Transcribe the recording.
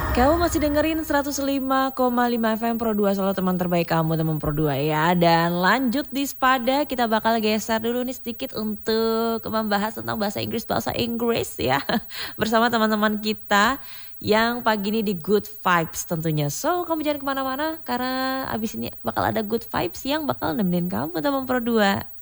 Kamu masih dengerin 105,5 FM Pro 2 Solo, teman terbaik kamu, teman Pro 2 ya. Dan lanjut di Spada, kita bakal geser dulu nih sedikit untuk membahas tentang bahasa Inggris ya. Bersama teman-teman kita yang pagi ini di Good Vibes tentunya. So kamu jangan kemana-mana karena abis ini bakal ada Good Vibes yang bakal nemenin kamu, teman Pro 2.